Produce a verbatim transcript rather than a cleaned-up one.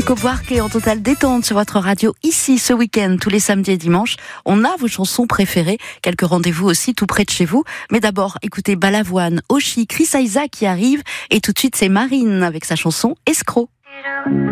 Scope Work est en totale détente sur votre radio ici ce week-end, tous les samedis et dimanches. On a vos chansons préférées, quelques rendez-vous aussi tout près de chez vous. Mais d'abord, écoutez Balavoine, Oshi, Chris Isaak qui arrive et tout de suite c'est Marine avec sa chanson Escroc.